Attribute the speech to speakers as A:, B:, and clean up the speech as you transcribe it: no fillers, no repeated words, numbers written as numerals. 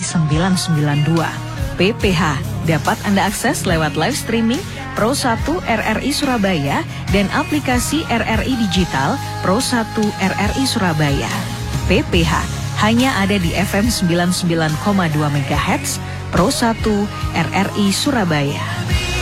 A: 992. PPH dapat Anda akses lewat live streaming Pro 1 RRI Surabaya dan aplikasi RRI Digital Pro 1 RRI Surabaya. PPH hanya ada di FM 99,2 MHz Pro 1 RRI Surabaya.